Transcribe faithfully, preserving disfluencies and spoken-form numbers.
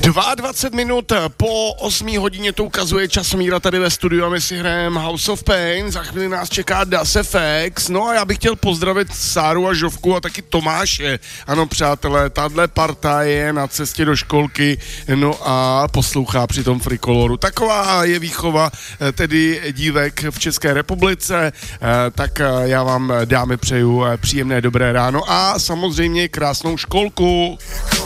dvacet dva minut po osmé hodině to ukazuje časomíra tady ve studiu a my si hrajeme House of Pain, za chvíli nás čeká Das F X, no a já bych chtěl pozdravit Sáru a Žovku a taky Tomáše. Ano přátelé, tahle parta je na cestě do školky, no a poslouchá při tom Frikoloru. Taková je výchova tedy dívek v České republice, tak já vám dámy přeju příjemné dobré ráno a samozřejmě krásnou školku.